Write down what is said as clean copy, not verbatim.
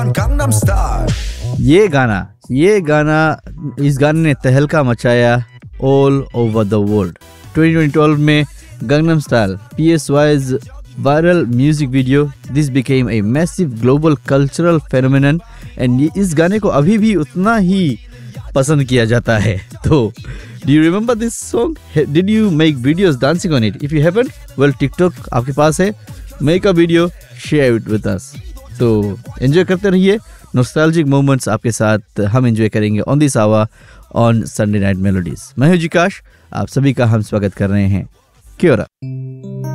Gangnam Style. ये गाना इस गाने ने तहलका मचाया ऑल ओवर द वर्ल्ड। 2012 में Gangnam style PSY's viral music video, this became a massive global cultural phenomenon and इस गाने को अभी भी उतना ही पसंद किया जाता है। तो do you remember this song? Did you make videos dancing on it? If you haven't, well TikTok आपके पास है, make a video, share it with us। तो एंजॉय करते रहिए, नॉस्टैल्जिक मोमेंट्स आपके साथ हम एंजॉय करेंगे on this hour on Sunday night melodies. मैं हूं जिकाश, आप सभी का हम स्वागत कर रहे हैं। क्या हो रहा?